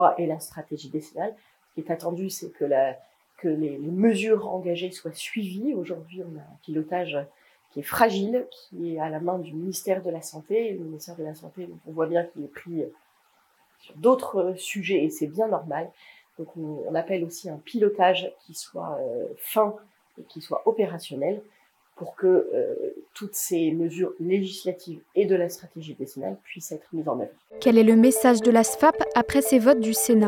et la stratégie décennale. Ce qui est attendu, c'est que les mesures engagées soient suivies. Aujourd'hui, on a un pilotage qui est fragile, qui est à la main du ministère de la Santé. Et le ministère de la Santé, donc on voit bien qu'il est pris sur d'autres sujets, et c'est bien normal. Donc on appelle aussi un pilotage qui soit fin et qui soit opérationnel pour que toutes ces mesures législatives et de la stratégie décennale puissent être mises en œuvre. Quel est le message de la SFAP après ces votes du Sénat ?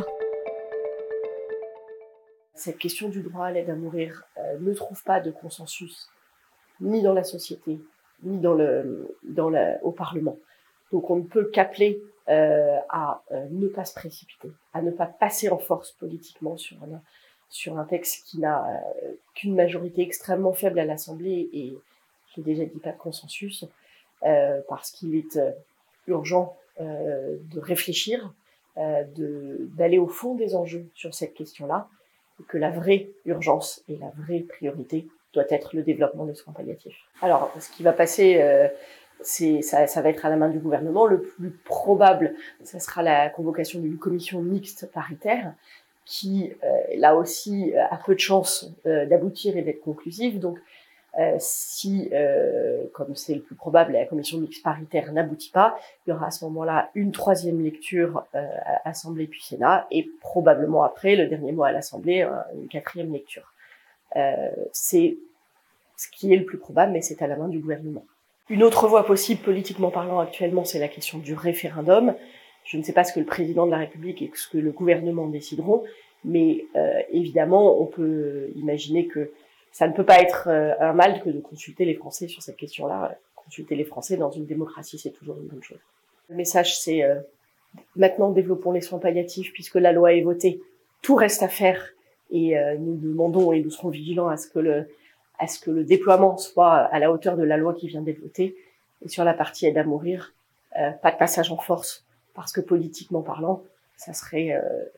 Cette question du droit à l'aide à mourir ne trouve pas de consensus ni dans la société, ni au Parlement. Donc on ne peut qu'appeler à ne pas se précipiter, à ne pas passer en force politiquement sur un texte qui n'a qu'une majorité extrêmement faible à l'Assemblée et, je l'ai déjà dit, pas de consensus, parce qu'il est urgent de réfléchir, d'aller au fond des enjeux sur cette question-là, et que la vraie urgence et la vraie priorité doit être le développement des soins palliatifs. Alors, ce qui va passer, ça va être à la main du gouvernement. Le plus probable, ça sera la convocation d'une commission mixte paritaire qui, là aussi, a peu de chances d'aboutir et d'être conclusive. Donc, si, comme c'est le plus probable, la commission mixte paritaire n'aboutit pas, il y aura à ce moment-là une troisième lecture à Assemblée puis Sénat, et probablement après, le dernier mot à l'Assemblée, une quatrième lecture. C'est ce qui est le plus probable, mais c'est à la main du gouvernement. Une autre voie possible, politiquement parlant, actuellement, c'est la question du référendum. Je ne sais pas ce que le président de la République et ce que le gouvernement décideront, mais évidemment, on peut imaginer que ça ne peut pas être un mal que de consulter les Français sur cette question-là. Consulter les Français dans une démocratie, c'est toujours une bonne chose. Le message, c'est maintenant développons les soins palliatifs puisque la loi est votée. Tout reste à faire et nous demandons et nous serons vigilants à ce que le déploiement soit à la hauteur de la loi qui vient d'être votée. Et sur la partie aide à mourir, pas de passage en force, parce que politiquement parlant, ça serait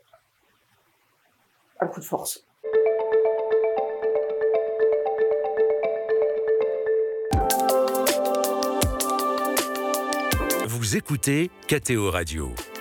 un coup de force. Vous écoutez KTO Radio.